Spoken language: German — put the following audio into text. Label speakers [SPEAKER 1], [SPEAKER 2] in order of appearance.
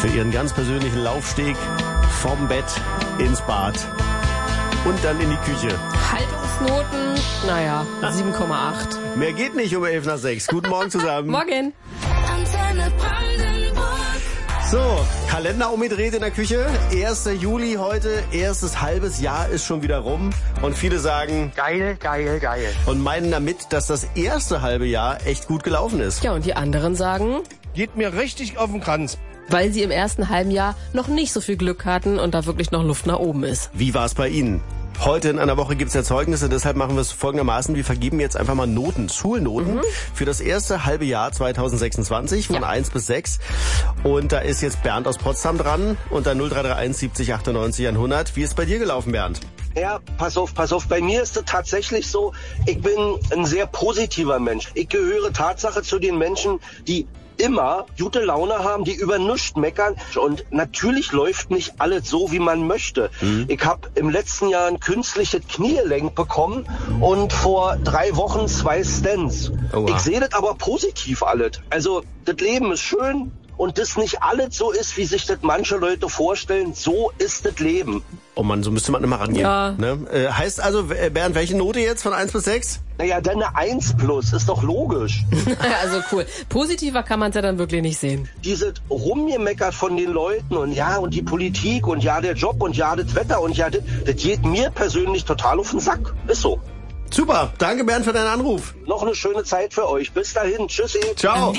[SPEAKER 1] für ihren ganz persönlichen Laufsteg vom Bett ins Bad und dann in die Küche.
[SPEAKER 2] Haltungsnoten, 7,8.
[SPEAKER 1] Mehr geht nicht um 5:11. Guten Morgen zusammen.
[SPEAKER 2] Morgen.
[SPEAKER 3] Antenne Brandenburg.
[SPEAKER 1] So, Kalender umgedreht in der Küche. 1. Juli heute, erstes halbes Jahr ist schon wieder rum. Und viele sagen,
[SPEAKER 4] Geil, geil, geil.
[SPEAKER 1] und meinen damit, dass das erste halbe Jahr echt gut gelaufen ist.
[SPEAKER 2] Ja, und die anderen sagen,
[SPEAKER 5] Geht mir richtig auf den Kranz.
[SPEAKER 2] weil sie im ersten halben Jahr noch nicht so viel Glück hatten und da wirklich noch Luft nach oben ist.
[SPEAKER 1] Wie war es bei Ihnen? Heute in einer Woche gibt es Erzeugnisse, deshalb machen wir es folgendermaßen. Wir vergeben jetzt einfach mal Noten, Schulnoten für das erste halbe Jahr 2026 von 1 bis 6. Und da ist jetzt Bernd aus Potsdam dran unter 0331 70 98 100. Wie ist es bei dir gelaufen, Bernd?
[SPEAKER 6] Ja, pass auf. Bei mir ist es tatsächlich so, ich bin ein sehr positiver Mensch. Ich gehöre Tatsache zu den Menschen, die immer gute Laune haben, die über nichts meckern. Und natürlich läuft nicht alles so, wie man möchte. Ich habe im letzten Jahr ein künstliches Kniegelenk bekommen und vor 3 Wochen 2 Stents.
[SPEAKER 1] Oha.
[SPEAKER 6] Ich sehe das aber positiv alles. Also, das Leben ist schön und das nicht alles so ist, wie sich das manche Leute vorstellen. So ist das Leben.
[SPEAKER 1] Oh Mann, so müsste man immer rangehen.
[SPEAKER 2] Ja.
[SPEAKER 1] Ne? Heißt also, Bernd, welche Note jetzt von 1 bis 6?
[SPEAKER 6] Naja, dann eine 1+, ist doch logisch.
[SPEAKER 2] Also cool. Positiver kann man es ja dann wirklich nicht sehen.
[SPEAKER 6] Dieses Rumgemeckert von den Leuten und ja, und die Politik und ja, der Job und ja, das Wetter und ja, das geht mir persönlich total auf den Sack. Ist so.
[SPEAKER 1] Super, danke Bernd für deinen Anruf.
[SPEAKER 6] Noch eine schöne Zeit für euch. Bis dahin. Tschüssi.
[SPEAKER 1] Ciao.